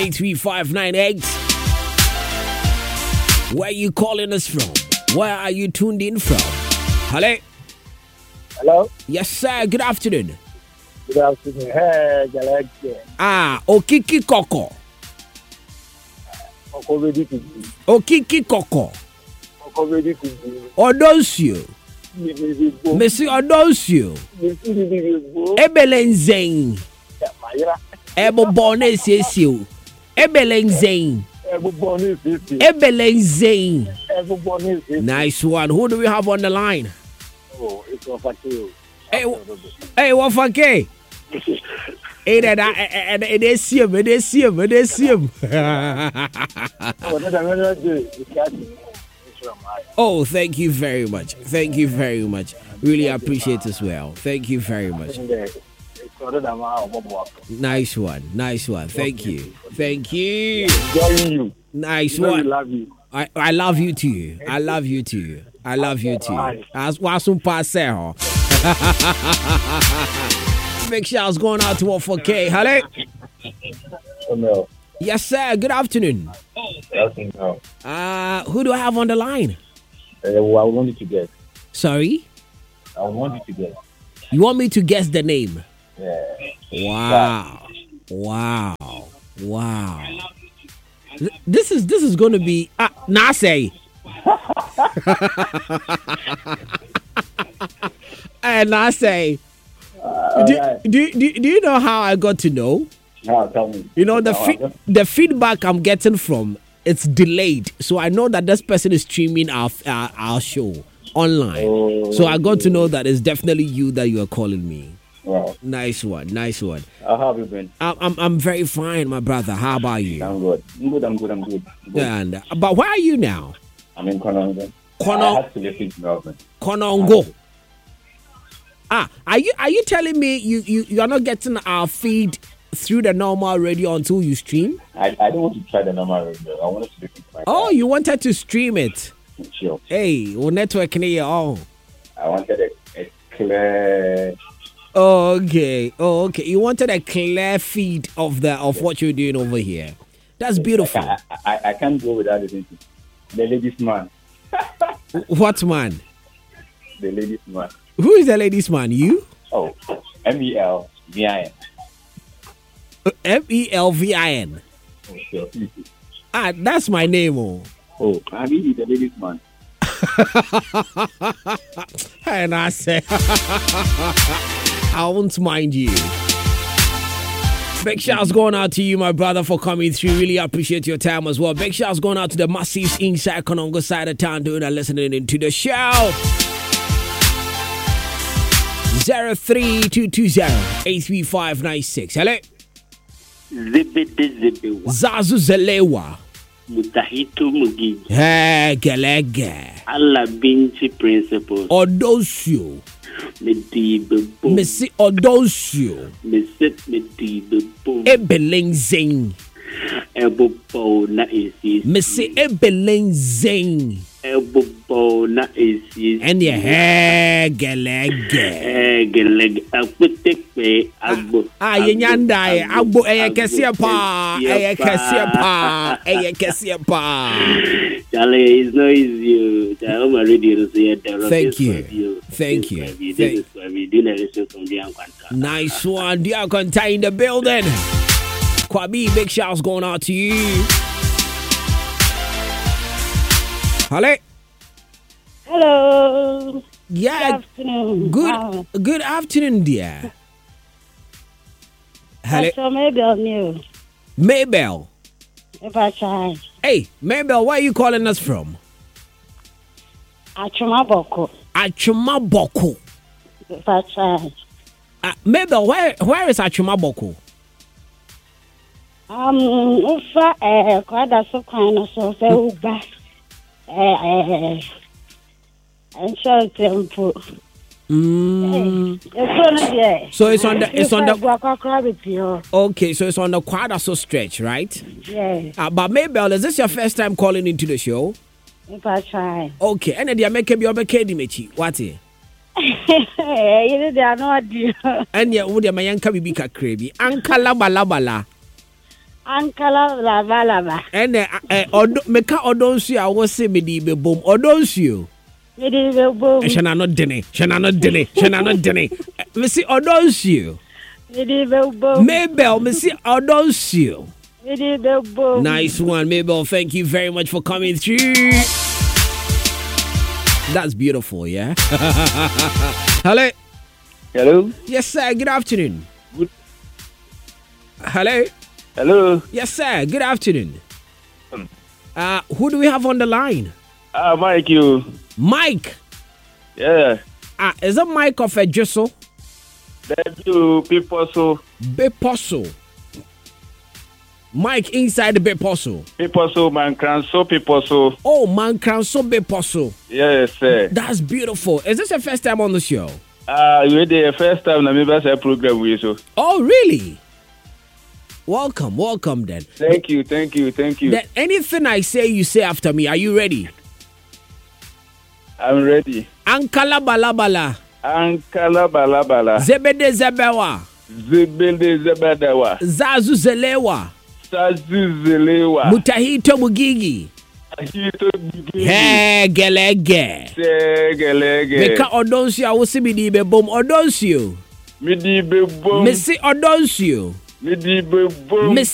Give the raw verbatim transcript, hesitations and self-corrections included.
eight three five nine eight. Where are you calling us from? Where are you tuned in from? Hello? Hello? Yes, sir. Good afternoon. Good afternoon. Hey, Galaxy. Ah, Okiki Koko. Okiki Koko. Odosio. Messi Odosio. Ebelenzain. Ebo Bones Yesio. Ebelenzain. Ebelenzain. Nice one. Who do we have on the line? Oh, it's Wafake. Hey, hey, Wafake. Hey, that and it is him. It is him. It is him. Oh, thank you very much. Thank you very much. Really appreciate as well. Thank you very much. Nice one. Nice one. Thank you. Thank you. Nice one. I, I love you too. I love you too. I love you too. As wasum passe. Big shouts going out to one for K. Hello. Hello. Yes, sir. Good afternoon. Uh, who do I have on the line? Uh, well, I want you to guess. Sorry? I want you to guess. You want me to guess the name? Yeah. Wow. Wow. Wow. This is this is going to be uh, Nase. And Nase. Uh, do, right. do, do, do you know how I got to know? No, tell me. You know, the fe- the feedback I'm getting from, it's delayed. So I know that this person is streaming our our, our show online. Oh, so I got to know that it's definitely you that you are calling me. Wow. Nice one, nice one. How have you been? I'm I'm, I'm very fine, my brother. How about you? I'm good. I'm good, I'm good, I'm good. I'm good. And, uh, but where are you now? I'm in Konongo. Kono- I have to listen to Melbourne. Konongo. Ah, are you are you telling me you, you, you are not getting our feed through the normal radio until you stream? I, I don't want to try the normal radio. I wanted to listen to my Oh, you wanted to stream it. Sure. Hey, your network near oh. I wanted a, a clear. Oh, okay. Oh, okay. You wanted a clear feed of the of what you're doing over here. That's beautiful. I, I, I can't go without listening to the ladies man. What man? The ladies man. Who is the ladies man? You? Oh, M E L V I N. M E L V I N. Oh, sure. Ah, that's my name. Oh, oh I mean the ladies man. And I say, I won't mind you. Big shouts going out to you, my brother, for coming through. Really appreciate your time as well. Big shouts going out to the Massives inside Konongo side of town doing and listening into the show. zero three two two zero eight three five nine six. Hello. Zazu Zelewa. Mutahito Mugi. Hey, Galega. Allah Binti Principles. Odosio. Medibo. Messi Odosio. Meset Medibo. Ebelenzing. Ebobo na isi. Messi Ebelenzing. Ebobo na isi. And your hair, Galega. Galega. Apotekwe agbo. Ah, yenyanda agbo eye kese pa. Eye kese pa. Eye kese pa. Charlie, it's not easy. I'm already to say it. Thank you. Thank you. Thank you. Nice one. Diakonta in the building. Kwabi, big shouts going out to you. Hello. Hello. Yeah. Good afternoon. Good, wow. good afternoon, dear. Hello. That's Mabel new. Mabel. If I try. Hey, Mabel, where are you calling us from? Achumaboko. Achumaboko. If I try. Uh, Mabel, where where is Achumaboko? Um, ufa eh kwada so kind so fe uba. Eh eh. I'm sure tempo. Mm. Hey, so it's on the it's on the the okay, so it's on the Kwadaso stretch, right? Yeah. Uh, but Mabel, is this your first time calling into the show? If I try. Okay, and then you make me over Kedi Mechi. What? You they are not dear. And ya would ya mayanka bibi kakrebi. Anka laba laba la. Ankala lava lava. And eh odo meka odonsu a wo se me di be bom odonsu. Me di be bom. Shana no dene, shana no dene, shana no dene. Me see odonsu. Me di be bom. Mabel, me see odonsu. Me di be bom. Nice one, Mabel. Thank you very much for coming through. That's beautiful, yeah. Hello. Hello. Yes, sir. Good afternoon. Good. Hello. Hello. Yes, sir. Good afternoon. Uh, who do we have on the line? Ah, Mike, you. Mike. Yeah. Ah, is that Mike of a Jesso? That's you, people so. Beposo. Mike inside the Beposo. People so, man, can so people so. Oh, man, can so Beposo. Yes, sir. That's beautiful. Is this your first time on the show? Ah, uh, you the first time I remember a program with you. Oh, really? Welcome, welcome then. Thank you, thank you, thank you. Then anything I say, you say after me. Are you ready? I'm ready. Ankala balabala. Ankala balabala. Zebede zebewa. Zebede zebedewa. Zazu zelewa. Zazu zelewa. Mutahito mugigi. Mutahito mugigi. He gelege. He gelege. Meka odonsi a wosi mi di be bom odonsi. Mi di be bom. Mesi odonsi. Mi di be bom.